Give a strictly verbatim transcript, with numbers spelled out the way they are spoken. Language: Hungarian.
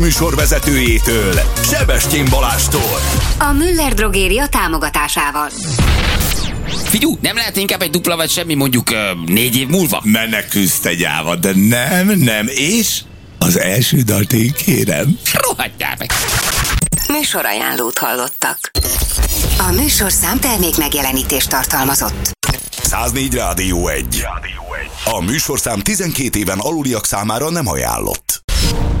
Műsorvezetőjétől, Sebestyén Balástól. A Müller Drogéria támogatásával. Figyú, nem lehet inkább egy dupla vagy semmi mondjuk uh, négy év múlva? Menekülsz te gyáva, de nem, nem, és az első dalt én kérem. Rohadjál meg! Műsorajánlót hallottak. A műsorszám termék megjelenítést tartalmazott. száznégy Rádió egy. A műsorszám tizenkét éven aluliak számára nem ajánlott.